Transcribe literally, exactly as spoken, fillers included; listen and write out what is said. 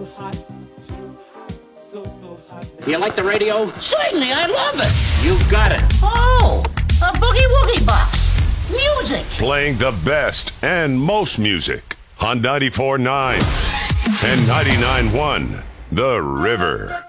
Do you like the radio? Certainly, I love it. You've got it. Oh, a boogie woogie box. Music. Playing the best and most music on ninety-four point nine and ninety-nine point one The River.